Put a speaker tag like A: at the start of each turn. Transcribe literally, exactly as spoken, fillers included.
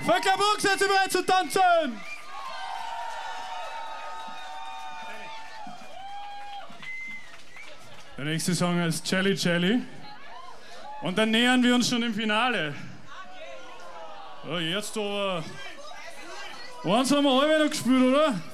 A: Vöcklerburg, seid ihr bereit zu tanzen? Der nächste Song heißt Jelly Jelly. Und dann nähern wir uns schon im Finale. Oh, jetzt aber. Eins haben wir alle noch gespielt, oder?